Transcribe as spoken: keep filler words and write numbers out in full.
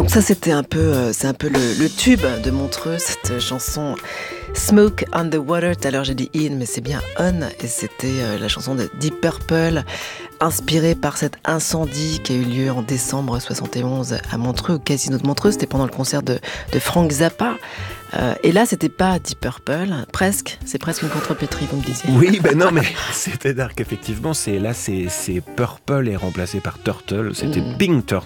Donc ça, c'était un peu, euh, c'est un peu le, le tube de Montreux, cette chanson Smoke on the Water. Tout à l'heure, j'ai dit in, mais c'est bien on. Et c'était euh, la chanson de Deep Purple, inspirée par cet incendie qui a eu lieu en décembre soixante et onze à Montreux, au Casino de Montreux. C'était pendant le concert de, de Frank Zappa. Euh, et là, c'était pas Deep Purple, presque. C'est presque une contrepétrie, vous me disiez. Oui, ben non, mais c'est-à-dire qu'effectivement, c'est là, c'est, c'est Purple est remplacé par Turtle. C'était mm. Pink Turtle.